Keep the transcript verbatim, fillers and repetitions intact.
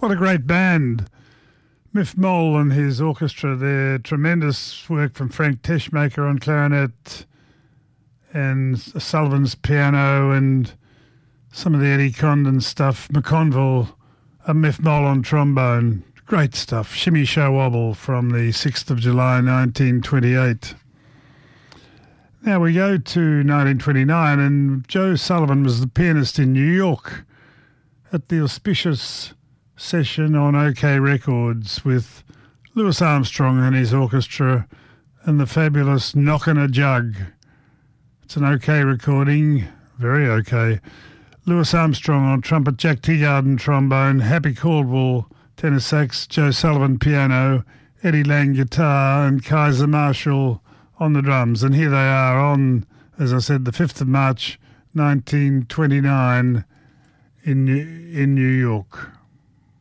What a great band. Miff Mole and his orchestra there. Tremendous work from Frank Teschmaker on clarinet and Sullivan's piano and some of the Eddie Condon stuff. McConville and Miff Mole on trombone. Great stuff. Shimmy Show Wobble from the sixth of July nineteen twenty-eight. Now we go to nineteen twenty-nine, and Joe Sullivan was the pianist in New York at the auspicious session on OK Records with Louis Armstrong and his orchestra and the fabulous Knockin' a Jug. It's an OK recording, very OK. Louis Armstrong on trumpet, Jack Teagarden trombone, Happy Caldwell tenor sax, Joe Sullivan piano, Eddie Lang guitar, and Kaiser Marshall on the drums. And here they are on, as I said, the fifth of March nineteen twenty-nine in in New York.